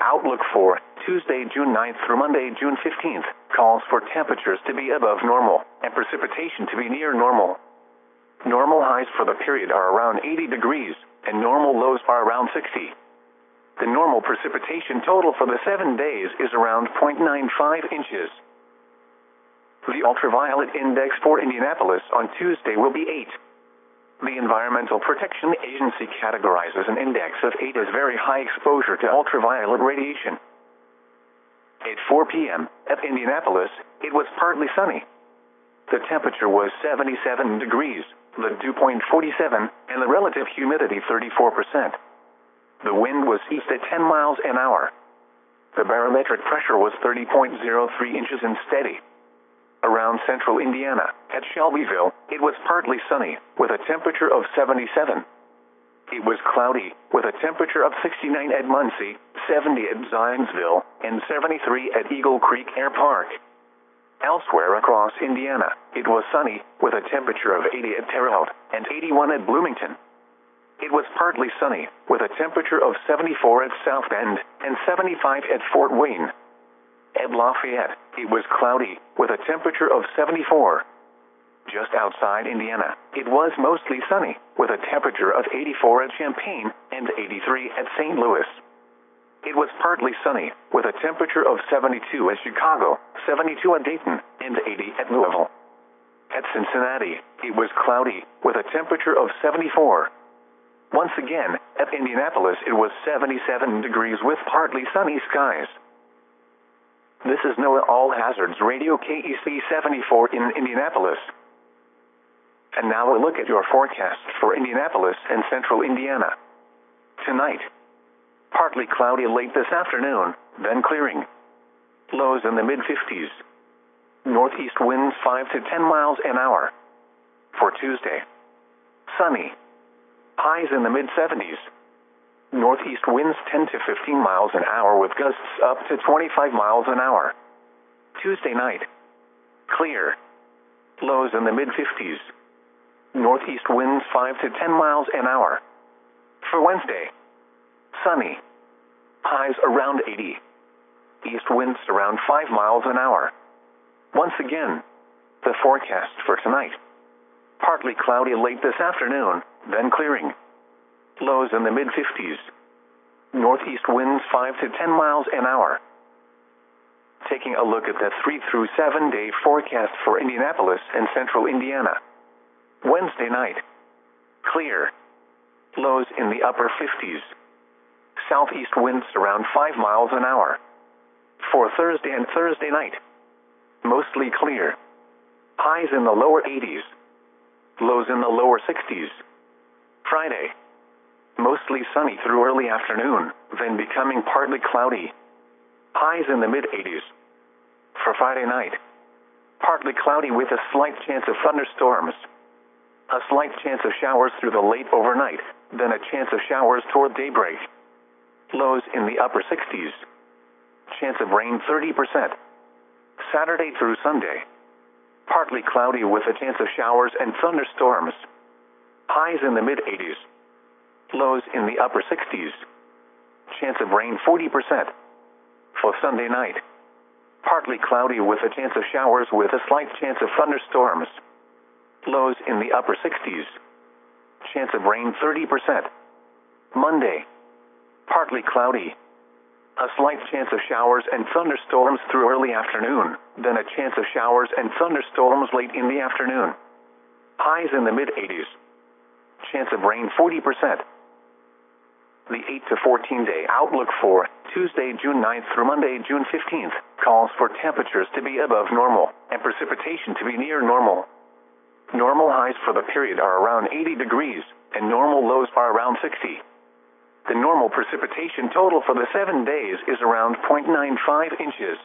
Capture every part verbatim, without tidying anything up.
outlook for Tuesday, June ninth through Monday, June fifteenth, calls for temperatures to be above normal and precipitation to be near normal. Normal highs for the period are around eighty degrees, and normal lows are around sixty. The normal precipitation total for the seven days is around zero point nine five inches. The ultraviolet index for Indianapolis on Tuesday will be eight. The Environmental Protection Agency categorizes an index of eight as very high exposure to ultraviolet radiation. At four p m at Indianapolis, it was partly sunny. The temperature was seventy-seven degrees, the dew point forty-seven, and the relative humidity thirty-four percent. The wind was east at ten miles an hour. The barometric pressure was thirty point zero three inches and steady. Around central Indiana, at Shelbyville, it was partly sunny, with a temperature of seventy-seven. It was cloudy, with a temperature of sixty-nine at Muncie, seventy at Zionsville, and seventy-three at Eagle Creek Air Park. Elsewhere across Indiana, it was sunny, with a temperature of eighty at Terre Haute, and eighty-one at Bloomington. It was partly sunny, with a temperature of seventy-four at South Bend, and seventy-five at Fort Wayne. At Lafayette, it was cloudy, with a temperature of seventy-four. Just outside Indiana, it was mostly sunny, with a temperature of eighty-four at Champaign and eighty-three at Saint Louis. It was partly sunny, with a temperature of seventy-two at Chicago, seventy-two at Dayton, and eighty at Louisville. At Cincinnati, it was cloudy, with a temperature of seventy-four. Once again, at Indianapolis it was seventy-seven degrees with partly sunny skies. This is NOAA All Hazards Radio K E C seventy-four in Indianapolis. And now a look at your forecast for Indianapolis and central Indiana. Tonight, partly cloudy late this afternoon, then clearing. Lows in the mid fifties. Northeast winds five to ten miles an hour. For Tuesday, sunny. Highs in the mid seventies. Northeast winds ten to fifteen miles an hour with gusts up to twenty-five miles an hour. Tuesday night, clear. Lows in the mid fifties. Northeast winds five to ten miles an hour. For Wednesday, sunny. Highs around eighty. East winds around five miles an hour. Once again, the forecast for tonight. Partly cloudy late this afternoon, then clearing. Lows in the mid fifties. Northeast winds five to ten miles an hour. Taking a look at the three through seven day forecast for Indianapolis and central Indiana. Wednesday night, clear. Lows in the upper fifties. Southeast winds around five miles an hour. For Thursday and Thursday night, mostly clear. Highs in the lower eighties. Lows in the lower sixties. Friday, mostly sunny through early afternoon, then becoming partly cloudy. Highs in the mid eighties. For Friday night, partly cloudy with a slight chance of thunderstorms. A slight chance of showers through the late overnight, then a chance of showers toward daybreak. Lows in the upper sixties. Chance of rain thirty percent. Saturday through Sunday, partly cloudy with a chance of showers and thunderstorms. Highs in the mid eighties. Lows in the upper sixties. Chance of rain forty percent. For Sunday night, partly cloudy with a chance of showers with a slight chance of thunderstorms. Lows in the upper sixties. Chance of rain thirty percent. Monday, partly cloudy. A slight chance of showers and thunderstorms through early afternoon, then a chance of showers and thunderstorms late in the afternoon. Highs in the mid eighties. Chance of rain forty percent. The eight to fourteen day outlook for Tuesday, June ninth through Monday, June fifteenth, calls for temperatures to be above normal and precipitation to be near normal. Normal highs for the period are around eighty degrees, and normal lows are around sixty. The normal precipitation total for the seven days is around zero point nine five inches.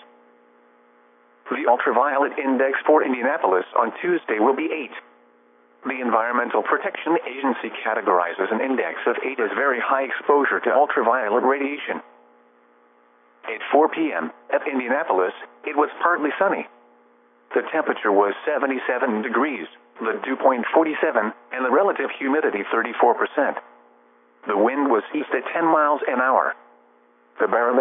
The ultraviolet index for Indianapolis on Tuesday will be eight. The Environmental Protection Agency categorizes an index of eight as very high exposure to ultraviolet radiation. At four p m at Indianapolis, it was partly sunny. The temperature was seventy-seven degrees, the dew point forty-seven, and the relative humidity thirty-four percent. The wind was east at ten miles an hour. The barometric